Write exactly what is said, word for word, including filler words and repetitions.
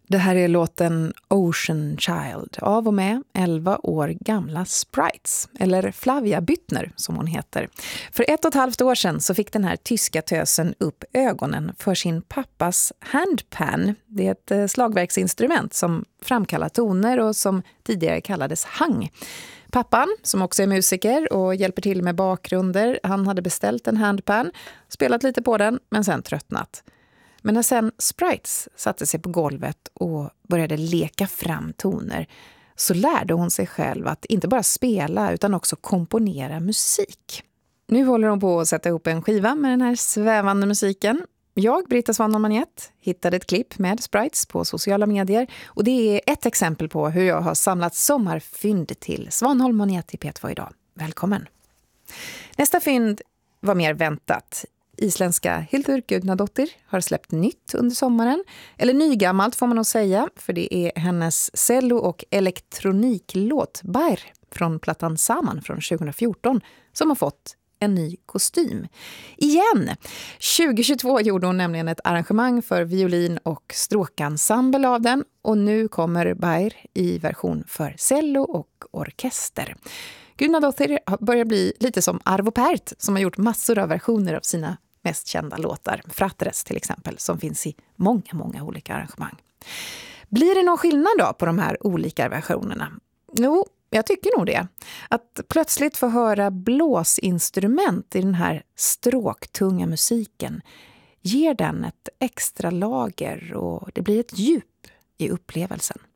Det här är låten Ocean Child av och med elva år gamla Sprites, eller Flavia Büttner som hon heter. För ett och ett halvt år sedan så fick den här tyska tösen upp ögonen för sin pappas handpan. Det är ett slagverksinstrument som framkallar toner och som tidigare kallades hang. Pappan, som också är musiker och hjälper till med bakgrunder, han hade beställt en handpan, spelat lite på den men sen tröttnat. Men när sen Sprites satte sig på golvet och började leka fram toner så lärde hon sig själv att inte bara spela utan också komponera musik. Nu håller hon på att sätta ihop en skiva med den här svävande musiken. Jag, Britta Svanholm Magnett, hittade ett klipp med Sprites på sociala medier och det är ett exempel på hur jag har samlat sommarfynd till Svanholm Magnett i P två idag. Välkommen! Nästa fynd var mer väntat. Isländska Hildur Gudnadottir har släppt nytt under sommaren. Eller nygammalt får man nog säga, för det är hennes cello- och elektroniklåt Bær från plattan Saman från tjugo fjorton som har fått en ny kostym. Igen! tjugo tjugotvå gjorde hon nämligen ett arrangemang för violin- och stråkensemble av den och nu kommer Bær i version för cello och orkester. Gudnadottir börjar bli lite som Arvo Pärt som har gjort massor av versioner av sina mest kända låtar. Fratres till exempel, som finns i många, många olika arrangemang. Blir det någon skillnad då på de här olika versionerna? Jo, jag tycker nog det. Att plötsligt få höra blåsinstrument i den här stråktunga musiken ger den ett extra lager och det blir ett djup i upplevelsen.